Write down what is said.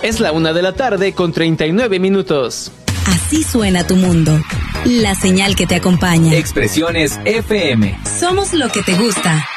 Es la 1:39 p.m. Así suena tu mundo. La señal que te acompaña. Expresiones FM. Somos lo que te gusta.